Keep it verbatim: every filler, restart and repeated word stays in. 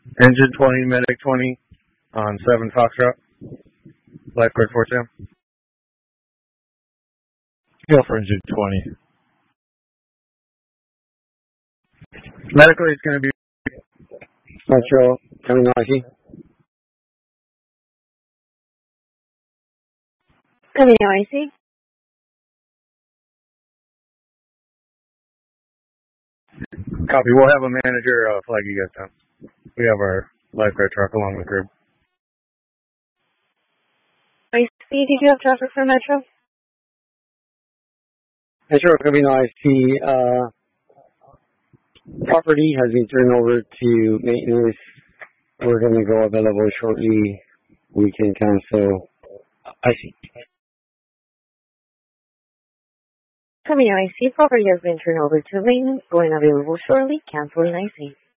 Engine twenty, Medic twenty on seven Foxtrot. Lifeguard four Sam. Go for engine twenty. Medical is going to be Metro, coming on I C. Coming on I C. Copy. We'll have a manager uh, flag you guys down. We have our lifeguard truck along the curb. I C, did you have traffic for Metro? Metro, coming on I C. Uh, property has been turned over to maintenance. We're going to go available shortly. We can cancel. I C. Coming on I C, property has been turned over to maintenance. Going available shortly. Canceling I C.